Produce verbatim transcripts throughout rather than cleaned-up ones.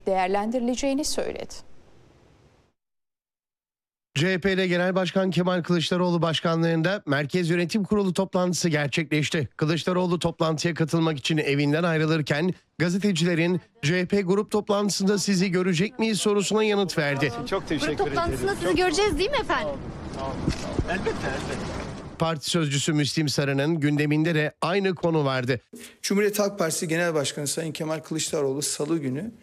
değerlendirileceğini söyledi. C H P'de Genel Başkan Kemal Kılıçdaroğlu başkanlığında Merkez Yönetim Kurulu toplantısı gerçekleşti. Kılıçdaroğlu toplantıya katılmak için evinden ayrılırken gazetecilerin C H P grup toplantısında sizi görecek miyiz sorusuna yanıt verdi. Çok teşekkür ederim. Grup toplantısında sizi göreceğiz değil mi efendim? Tamam, tamam. Elbette, elbette. Parti sözcüsü Müslim Sarı'nın gündeminde de aynı konu vardı. Cumhuriyet Halk Partisi Genel Başkanı Sayın Kemal Kılıçdaroğlu Salı günü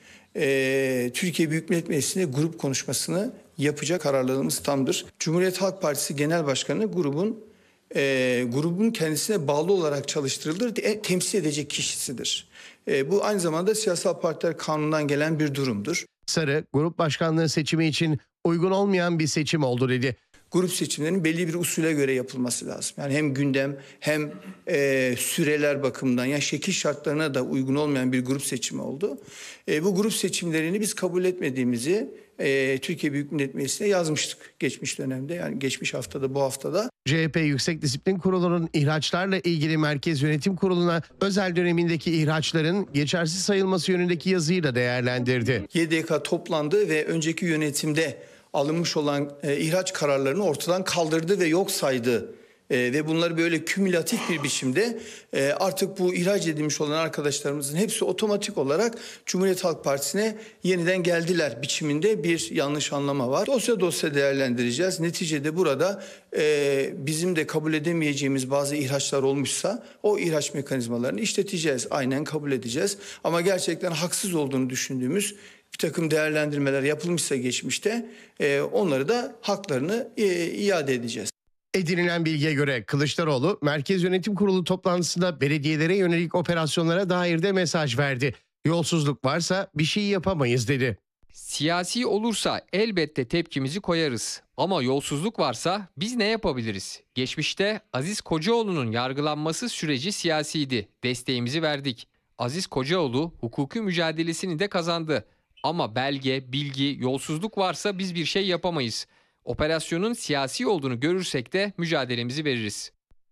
e, Türkiye Büyük Millet Meclisi'nde grup konuşmasını yapacak, kararlılığımız tamdır. Cumhuriyet Halk Partisi Genel Başkanı grubun e, grubun kendisine bağlı olarak çalıştırılır, e, temsil edecek kişisidir. E, bu aynı zamanda Siyasal Partiler Kanunu'ndan gelen bir durumdur. Sarı, grup başkanlığı seçimi için uygun olmayan bir seçim oldu dedi. Grup seçimlerinin belli bir usule göre yapılması lazım. Yani hem gündem hem e, süreler bakımından, yani şekil şartlarına da uygun olmayan bir grup seçimi oldu. E, bu grup seçimlerini biz kabul etmediğimizi e, Türkiye Büyük Millet Meclisi'ne yazmıştık geçmiş dönemde, yani geçmiş haftada, bu haftada. C H P Yüksek Disiplin Kurulu'nun ihraçlarla ilgili Merkez Yönetim Kurulu'na özel dönemindeki ihraçların geçersiz sayılması yönündeki yazıyı da değerlendirdi. Y D K toplandı ve önceki yönetimde alınmış olan e, ihraç kararlarını ortadan kaldırdı ve yok saydı. E, ve bunları böyle kümülatif bir biçimde e, artık bu ihraç edilmiş olan arkadaşlarımızın hepsi otomatik olarak Cumhuriyet Halk Partisi'ne yeniden geldiler biçiminde bir yanlış anlama var. Dosya dosya değerlendireceğiz. Neticede burada e, bizim de kabul edemeyeceğimiz bazı ihraçlar olmuşsa o ihraç mekanizmalarını işleteceğiz. Aynen kabul edeceğiz. Ama gerçekten haksız olduğunu düşündüğümüz bir takım değerlendirmeler yapılmışsa geçmişte e, onları da haklarını e, iade edeceğiz. Edinilen bilgiye göre Kılıçdaroğlu Merkez Yönetim Kurulu toplantısında belediyelere yönelik operasyonlara dair de mesaj verdi. Yolsuzluk varsa bir şey yapamayız dedi. Siyasi olursa elbette tepkimizi koyarız. Ama yolsuzluk varsa biz ne yapabiliriz? Geçmişte Aziz Kocaoğlu'nun yargılanması süreci siyasiydi. Desteğimizi verdik. Aziz Kocaoğlu hukuki mücadelesini de kazandı. Ama belge, bilgi, yolsuzluk varsa biz bir şey yapamayız. Operasyonun siyasi olduğunu görürsek de mücadelemizi veririz.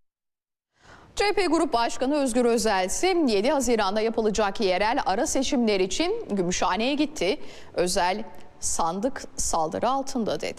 C H P Grup Başkanı Özgür Özel ise yedi Haziran'da yapılacak yerel ara seçimler için Gümüşhane'ye gitti. Özel, sandık saldırı altında dedi.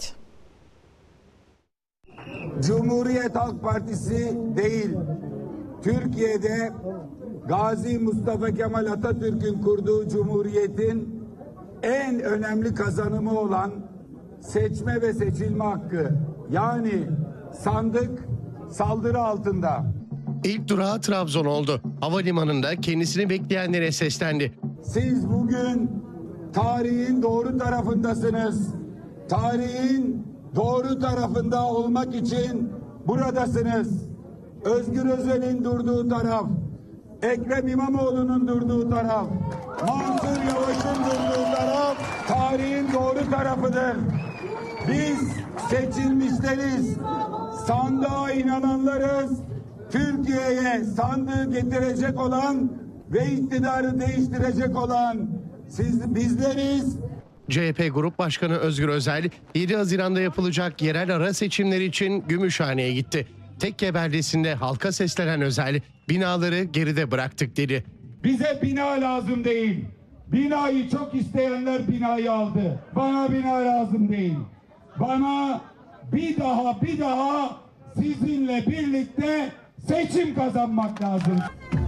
Cumhuriyet Halk Partisi değil, Türkiye'de Gazi Mustafa Kemal Atatürk'ün kurduğu Cumhuriyet'in en önemli kazanımı olan seçme ve seçilme hakkı, yani sandık saldırı altında. İlk durağı Trabzon oldu. Havalimanında kendisini bekleyenlere seslendi. Siz bugün tarihin doğru tarafındasınız. Tarihin doğru tarafında olmak için buradasınız. Özgür Özel'in durduğu taraf, Ekrem İmamoğlu'nun durduğu taraf, Mansur Yavaş'ın durduğu taraf tarihin doğru tarafıdır. Biz seçilmişleriz, sandığa inananlarız, Türkiye'ye sandığı getirecek olan ve iktidarı değiştirecek olan siz bizleriz. C H P Grup Başkanı Özgür Özel, yedi Haziran'da yapılacak yerel ara seçimler için Gümüşhane'ye gitti. Tekke beldesinde halka seslenen Özel, binaları geride bıraktık dedi. Bize bina lazım değil. Binayı çok isteyenler binayı aldı. Bana bina lazım değil. Bana bir daha bir daha sizinle birlikte seçim kazanmak lazım.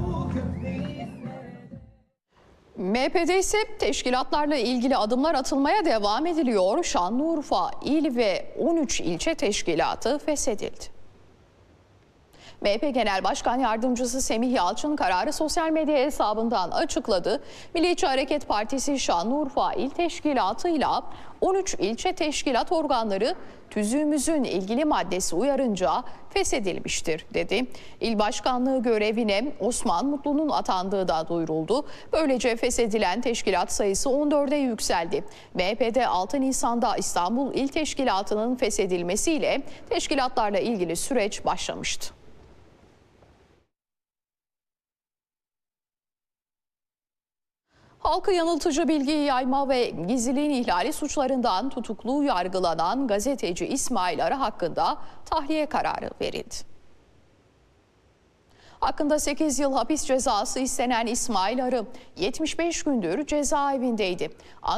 M H P'de ise teşkilatlarla ilgili adımlar atılmaya devam ediliyor. Şanlıurfa il ve on üç ilçe teşkilatı feshedildi. M H P Genel Başkan Yardımcısı Semih Yalçın kararı sosyal medya hesabından açıkladı. Milliyetçi Hareket Partisi Şanlıurfa İl Teşkilatı'yla on üç ilçe teşkilat organları tüzüğümüzün ilgili maddesi uyarınca feshedilmiştir dedi. İl başkanlığı görevine Osman Mutlu'nun atandığı da duyuruldu. Böylece feshedilen teşkilat sayısı on dörde yükseldi. M H P'de altı Nisan'da İstanbul İl Teşkilatı'nın feshedilmesiyle teşkilatlarla ilgili süreç başlamıştı. Halkı yanıltıcı bilgi yayma ve gizliliğin ihlali suçlarından tutuklu yargılanan gazeteci İsmail Arı hakkında tahliye kararı verildi. Hakkında sekiz yıl hapis cezası istenen İsmail Arı yetmiş beş gündür cezaevindeydi.